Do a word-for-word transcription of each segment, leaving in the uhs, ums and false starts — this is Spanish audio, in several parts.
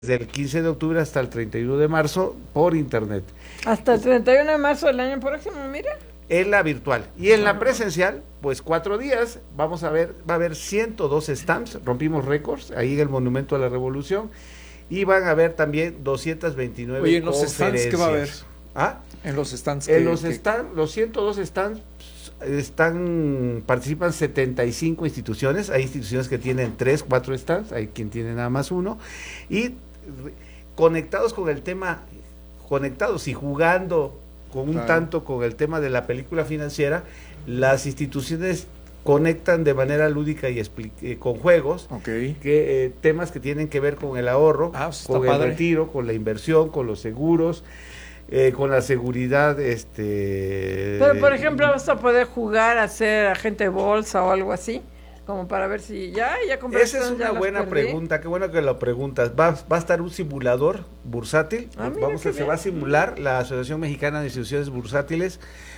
desde el quince de octubre hasta el treinta y uno de marzo por internet. Hasta el treinta y uno de marzo del año próximo, mira. En la virtual. Y en la presencial, pues cuatro días, vamos a ver, va a haber ciento dos stands, rompimos récords, ahí en el Monumento a la Revolución, y van a haber también doscientas veintinueve Oye, ¿en los conferencias. stands qué va a haber? ¿Ah? En los stands. En que, los que... stands, los ciento dos stands están, participan setenta y cinco instituciones, hay instituciones que tienen tres, cuatro stands, hay quien tiene nada más uno, y conectados con el tema, conectados y jugando con un claro. tanto con el tema de la película financiera, las instituciones conectan de manera lúdica y eh, con juegos, okay. que eh, temas que tienen que ver con el ahorro, ah, pues con el padre. retiro, con la inversión, con los seguros, eh, con la seguridad. este Pero por ejemplo, vas a poder jugar a ser agente de bolsa o algo así, como para ver si ya, ya compraste. Esa es una buena pregunta, qué bueno que lo preguntas. Va, va a estar un simulador bursátil, ah, mira, vamos a, se bien. va a simular, la Asociación Mexicana de Instituciones Bursátiles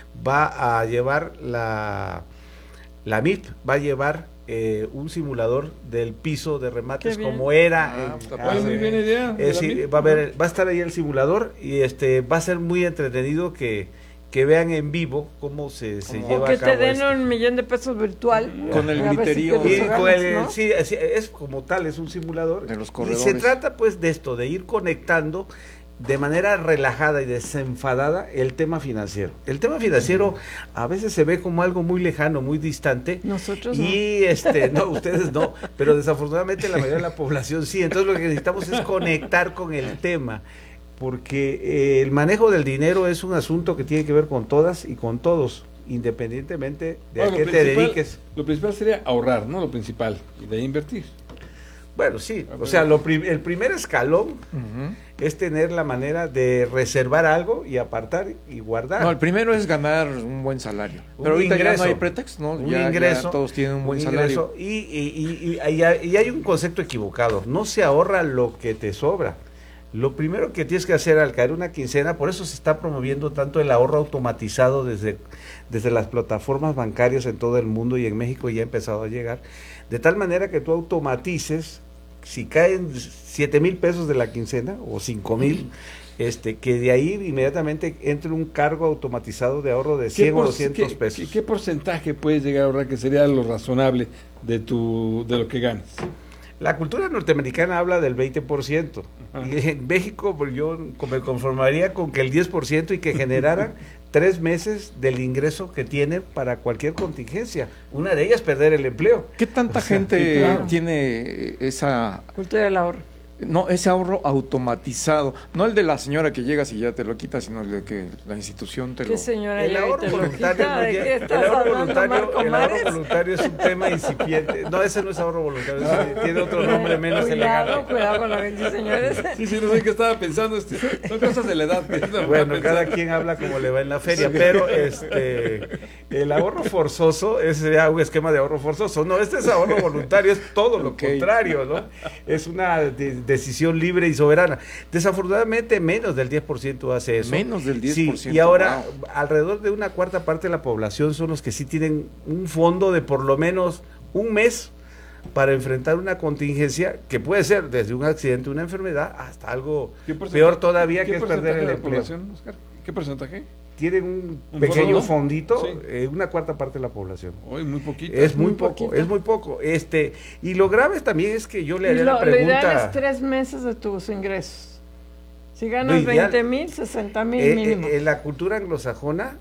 va a llevar la, la M I P, va a llevar eh, un simulador del piso de remates como era. Ah, en, pues, muy bien idea. Es decir, va a haber, va a estar ahí el simulador y este va a ser muy entretenido que que vean en vivo cómo se, se lleva que a cabo. Que te den esto. un millón de pesos virtual. Con el griterío. Si y con el, ¿no? sí, es, es como tal, es un simulador. De los y corredores. se trata pues de esto, de ir conectando de manera relajada y desenfadada el tema financiero. El tema financiero uh-huh. a veces se ve como algo muy lejano, muy distante. Nosotros y no. este, no, ustedes no, pero desafortunadamente la mayoría de la población sí. Entonces lo que necesitamos es conectar con el tema. Porque eh, el manejo del dinero es un asunto que tiene que ver con todas y con todos, independientemente de bueno, a qué te dediques. Lo principal sería ahorrar, ¿no? Lo principal, y de ahí invertir. Bueno, sí, o sea, lo prim el primer escalón uh-huh. es tener la manera de reservar algo y apartar y guardar. No, el primero es ganar un buen salario. Un Pero ahorita ingreso, ya no hay pretexto, ¿no? Un ya, ingreso, ya todos tienen un buen un salario. Y, y, y, y, y hay un concepto equivocado, no se ahorra lo que te sobra. Lo primero que tienes que hacer al caer una quincena, por eso se está promoviendo tanto el ahorro automatizado desde, desde las plataformas bancarias en todo el mundo y en México ya ha empezado a llegar, de tal manera que tú automatices, si caen siete mil pesos de la quincena o cinco mil, este, que de ahí inmediatamente entre un cargo automatizado de ahorro de cien o doscientos qué, pesos. ¿qué, ¿Qué porcentaje puedes llegar a ahorrar que sería lo razonable de, tu, de lo que ganas? La cultura norteamericana habla del veinte por ciento. Uh-huh. Y en México pues yo me conformaría con que el diez por ciento y que generaran tres meses del ingreso que tiene para cualquier contingencia. Una de ellas, perder el empleo. ¿Qué tanta o sea, gente claro. tiene esa cultura del ahorro? No, ese ahorro automatizado, no el de la señora que llegas y ya te lo quita, sino el de que la institución te ¿Qué lo... señora el ahorro voluntario, no, el ahorro voluntario, el ahorro voluntario es un tema incipiente. No, ese no es ahorro voluntario, ese tiene otro nombre menos cuidado, elegante. Cuidado con lo que dicen, señores. Sí, sí, no sé qué estaba pensando, este, son cosas de la edad. No bueno, cada quien habla como le va en la feria, sí. pero este el ahorro forzoso es ya un esquema de ahorro forzoso. No, este es ahorro voluntario, es todo lo okay. contrario, ¿no? Es una de, decisión libre y soberana. Desafortunadamente menos del diez por ciento hace eso. Menos del diez por ciento. Sí, y ahora wow. alrededor de una cuarta parte de la población son los que sí tienen un fondo de por lo menos un mes para enfrentar una contingencia que puede ser desde un accidente, una enfermedad, hasta algo peor todavía que es perder el empleo. Oscar? ¿Qué porcentaje? Tienen un, ¿Un pequeño fondo? fondito, Sí. eh, una cuarta parte de la población. Hoy muy poquito. Es muy, muy poco, poquito. es muy poco. Este, y lo grave también es que yo le haría lo, la pregunta. Lo ideal es tres meses de tus ingresos. Si ganas ideal, veinte mil, sesenta mil eh, mínimo. Eh, en la cultura anglosajona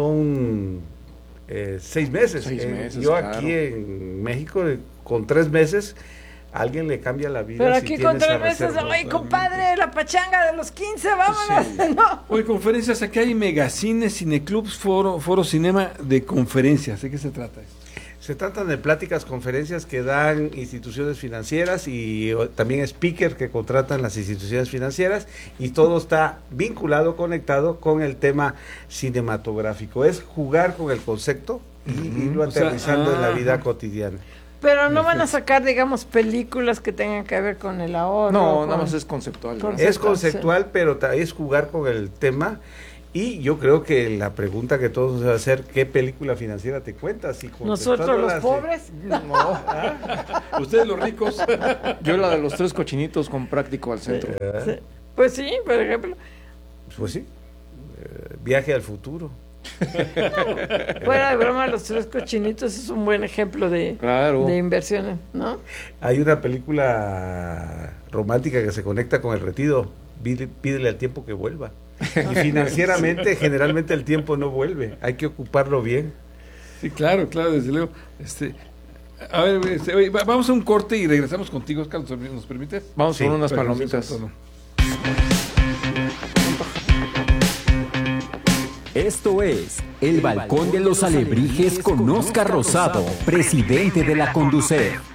son eh, seis meses. Seis eh, meses yo claro. aquí en México, eh, con tres meses, alguien le cambia la vida. Pero si aquí tiene con tres esa meses, reserva. oye, compadre, la pachanga de los quince, vámonos. Sí. No. Oye, conferencias, aquí hay megacines, cineclubs, foro, foro cinema de conferencias. ¿De qué se trata esto? Se tratan de pláticas, conferencias que dan instituciones financieras y o, también speakers que contratan las instituciones financieras y todo está vinculado, conectado con el tema cinematográfico. Es jugar con el concepto y uh-huh. irlo aterrizando o sea, ah, en la vida cotidiana. Pero no van a sacar, digamos, películas que tengan que ver con el ahorro. No, con... nada más es conceptual. conceptual es conceptual, sí. pero es jugar con el tema Y yo creo que la pregunta que todos nos va a hacer, ¿qué película financiera te cuentas? Y Nosotros los contestándolas, pobres. No, Ustedes los ricos. yo la de los tres cochinitos con Práctico al centro. ¿eh? Sí. Pues sí, por ejemplo. Pues sí, eh, Viaje al futuro. Fuera de broma, los tres cochinitos es un buen ejemplo de, Claro. de inversiones, ¿no? Hay una película romántica que se conecta con el retiro, Pídele, pídele al tiempo que vuelva. Y financieramente, generalmente el tiempo no vuelve, hay que ocuparlo bien. Sí, claro, claro, desde luego. Este, a ver, este, oye, va- vamos a un corte y regresamos contigo, Oscar, ¿nos nos permites? Vamos Sí, con unas Para que palomitas. nos des un tono. Esto es El Balcón de los Alebrijes con Oscar Rosado, presidente de la Conducef.